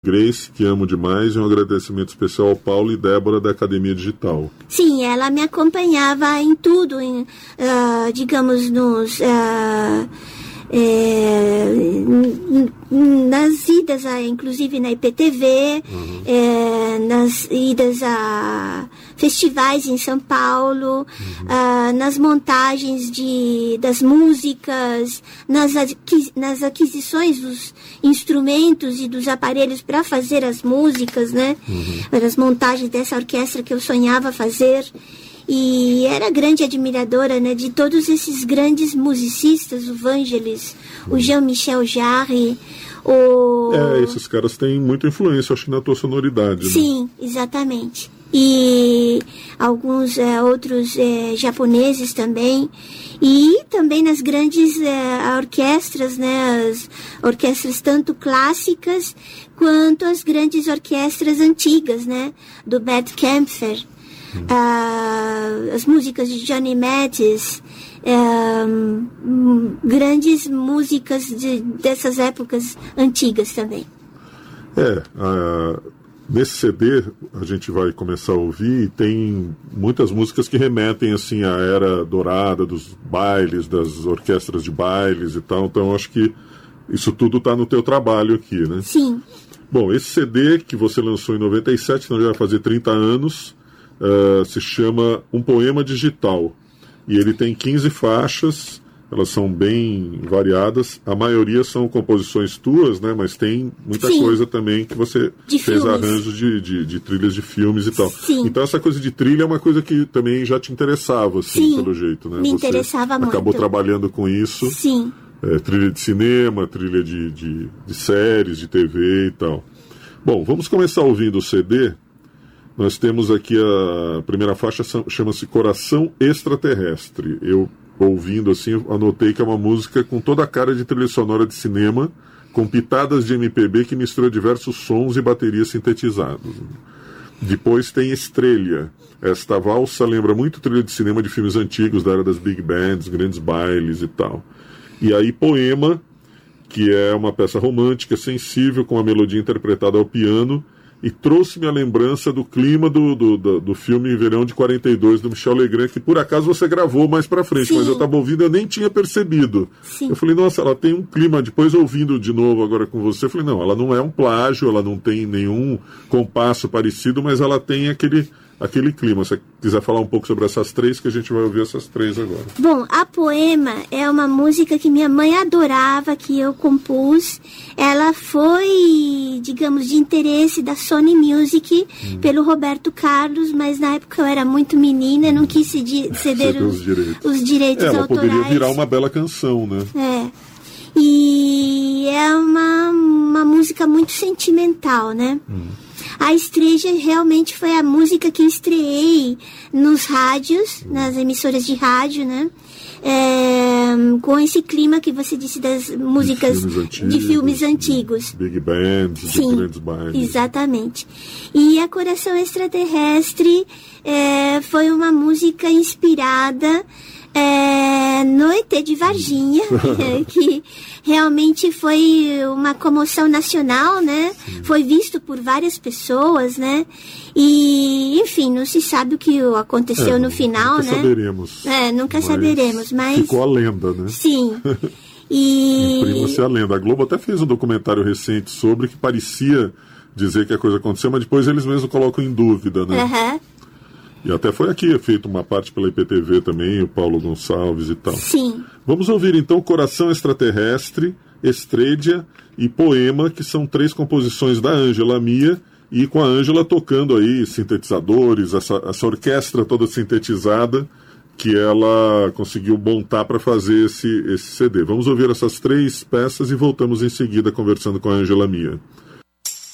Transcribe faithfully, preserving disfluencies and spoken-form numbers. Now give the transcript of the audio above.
Grace, que amo demais, e um agradecimento especial ao Paulo e Débora da Academia Digital. Sim, ela me acompanhava em tudo, em, uh, digamos, nos... Uh, é, nas idas, a, inclusive na I P T V, uhum. é, nas idas a festivais em São Paulo, uhum. uh, nas montagens de, das músicas, nas, aquis, nas aquisições dos instrumentos e dos aparelhos para fazer as músicas, né? Uhum. As montagens dessa orquestra que eu sonhava fazer. E era grande admiradora, né, de todos esses grandes musicistas, o Vangelis, o Jean-Michel Jarre, o... É, esses caras têm muita influência, acho que na tua sonoridade. Sim, né? Exatamente. E alguns é, outros é, japoneses também. E também nas grandes é, orquestras, né, as orquestras tanto clássicas quanto as grandes orquestras antigas, né, do Bert Kaempfer. Uh, as músicas de Johnny Mathis, uh, grandes músicas de, dessas épocas antigas também. É, uh, nesse C D a gente vai começar a ouvir e tem muitas músicas que remetem assim à era dourada dos bailes, das orquestras de bailes e tal, então acho que isso tudo está no teu trabalho aqui, né? Sim. Bom, esse C D que você lançou em noventa e sete, então já vai fazer trinta anos. Uh, se chama Um Poema Digital, e ele tem quinze faixas, elas são bem variadas, a maioria são composições tuas, né, mas tem muita Sim. coisa também que você de fez filmes. arranjos de, de, de trilhas de filmes e tal. Sim. Então essa coisa de trilha é uma coisa que também já te interessava, assim, Sim, pelo jeito, né? Me você interessava muito. Acabou trabalhando com isso. Sim. É, trilha de cinema, trilha de, de, de séries, de T V e tal. Bom, vamos começar ouvindo o C D. Nós temos aqui a primeira faixa, chama-se Coração Extraterrestre. Eu, ouvindo assim, anotei que é uma música com toda a cara de trilha sonora de cinema, com pitadas de M P B que mistura diversos sons e baterias sintetizados. Depois tem Estrela. Esta valsa lembra muito trilha de cinema de filmes antigos, da era das big bands, grandes bailes e tal. E aí Poema, que é uma peça romântica, sensível, com a melodia interpretada ao piano, e trouxe-me a lembrança do clima do, do, do, do filme Verão de quarenta e dois, do Michel Legrand, que por acaso você gravou mais pra frente, Sim. mas eu estava ouvindo e eu nem tinha percebido. Sim. Eu falei, nossa, ela tem um clima, depois ouvindo de novo agora com você, eu falei, não, ela não é um plágio, ela não tem nenhum compasso parecido, mas ela tem aquele... aquele clima. Se você quiser falar um pouco sobre essas três, que a gente vai ouvir essas três agora. Bom, a Poema é uma música que minha mãe adorava, que eu compus. Ela foi, digamos, de interesse da Sony Music, hum. pelo Roberto Carlos, mas na época eu era muito menina, hum. não quis ceder, ceder os, os direitos, os direitos é, ela autorais. Poderia virar uma bela canção, né? É. E é uma, uma música muito sentimental, né? Hum. A Estrela realmente foi a música que eu estreei nos rádios, nas emissoras de rádio, né? É, com esse clima que você disse das músicas de filmes antigos, de filmes antigos. Big bands, Sim, de grandes bailes. Exatamente. E a Coração Extraterrestre é, foi uma música inspirada É, no E T de Varginha, que realmente foi uma comoção nacional, né? Sim. Foi visto por várias pessoas, né? E, enfim, não se sabe o que aconteceu é, no final, nunca né? Saberemos. É, nunca mas saberemos, mas... Ficou a lenda, né? Sim. E... Imprima-se a lenda. A Globo até fez um documentário recente sobre que parecia dizer que a coisa aconteceu, mas depois eles mesmos colocam em dúvida, né? Aham. Uhum. E até foi aqui feito uma parte pela I P T V também, o Paulo Gonçalves e tal. Sim. Vamos ouvir então Coração Extraterrestre, Estrela e Poema, que são três composições da Ângela Mia, e com a Ângela tocando aí sintetizadores, essa, essa orquestra toda sintetizada que ela conseguiu montar para fazer esse, esse C D. Vamos ouvir essas três peças e voltamos em seguida conversando com a Ângela Mia.